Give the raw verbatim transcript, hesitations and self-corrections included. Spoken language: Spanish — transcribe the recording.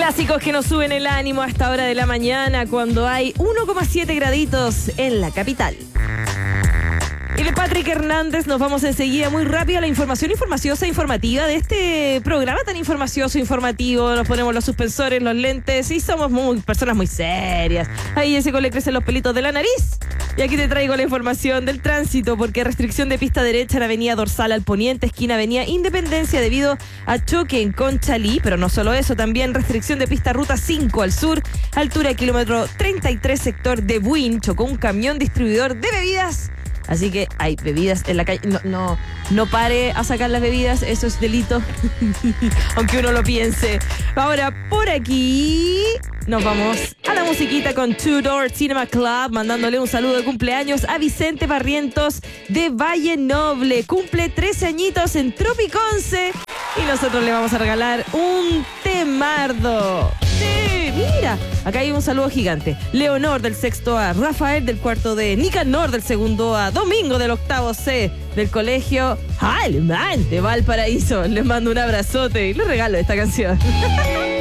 Clásicos que nos suben el ánimo a esta hora de la mañana cuando hay uno coma siete graditos en la capital. Y de Patrick Hernández nos vamos enseguida muy rápido a la información informaciosa informativa de este programa tan informacioso, informativo. Nos ponemos los suspensores, los lentes y somos muy, personas muy serias. Ahí ese le crecen los pelitos de la nariz. Y aquí te traigo la información del tránsito, porque restricción de pista derecha en Avenida Dorsal al Poniente, esquina Avenida Independencia, debido a choque en Conchalí. Pero no solo eso, también restricción de pista Ruta cinco al sur, altura kilómetro treinta y tres, sector de Buin. Chocó un camión distribuidor de bebidas. Así que hay bebidas en la calle. No, no, no pare a sacar las bebidas, eso es delito. Aunque uno lo piense. Ahora, por aquí nos vamos a la musiquita con Two Door Cinema Club, mandándole un saludo de cumpleaños a Vicente Barrientos de Valle Noble. Cumple trece añitos en Tropiconce y nosotros le vamos a regalar un temardo. Sí, mira, acá hay un saludo gigante. Leonor del sexto A, Rafael del cuarto D, Nicanor del segundo A, Domingo del octavo C, del colegio Alemán de Valparaíso. Les mando un abrazote y les regalo esta canción.